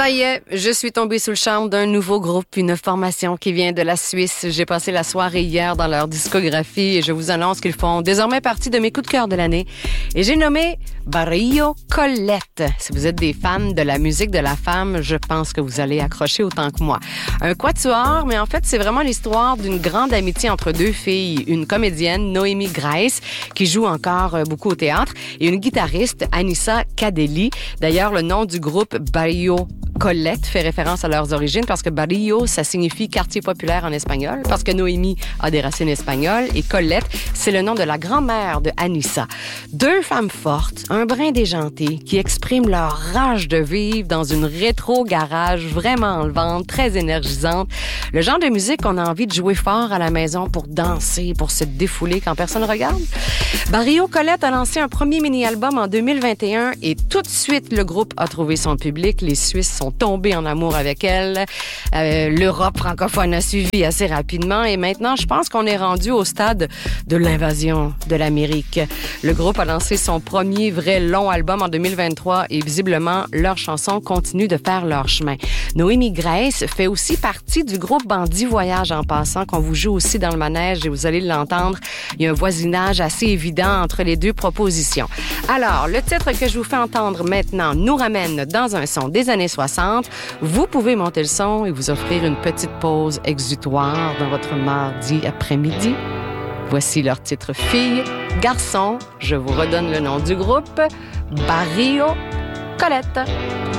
Ça y est, je suis tombée sous le charme d'un nouveau groupe, une formation qui vient de la Suisse. J'ai passé la soirée hier dans leur discographie et je vous annonce qu'ils font désormais partie de mes coups de cœur de l'année. Et j'ai nommé Barrio Colette. Si vous êtes des fans de la musique de la femme, je pense que vous allez accrocher autant que moi. Un quatuor, mais en fait, c'est vraiment l'histoire d'une grande amitié entre deux filles. Une comédienne, Noémie Grace, qui joue encore beaucoup au théâtre, et une guitariste, Anissa Cadelli. D'ailleurs, le nom du groupe Barrio Colette fait référence à leurs origines parce que Barrio, ça signifie quartier populaire en espagnol, parce que Noémie a des racines espagnoles et Colette, c'est le nom de la grand-mère de Anissa. Deux femmes fortes, un brin déjanté, qui expriment leur rage de vivre dans une rétro-garage vraiment enlevante, très énergisante. Le genre de musique qu'on a envie de jouer fort à la maison pour danser, pour se défouler quand personne regarde. Barrio Colette a lancé un premier mini-album en 2021 et tout de suite, le groupe a trouvé son public. Les Suisses sont tombés en amour avec elle. L'Europe francophone a suivi assez rapidement et maintenant, je pense qu'on est rendu au stade de l'invasion de l'Amérique. Le groupe a lancé son premier vrai long album en 2023 et visiblement, leurs chansons continuent de faire leur chemin. Noémie Grace fait aussi partie du groupe Bandit Voyage en passant, qu'on vous joue aussi dans le manège et vous allez l'entendre. Il y a un voisinage assez évident entre les deux propositions. Alors, le titre que je vous fais entendre maintenant nous ramène dans un son des années 60. Vous pouvez monter le son et vous offrir une petite pause exutoire dans votre mardi après-midi. Voici leur titre Fille, Garçon. Je vous redonne le nom du groupe, Barrio Colette.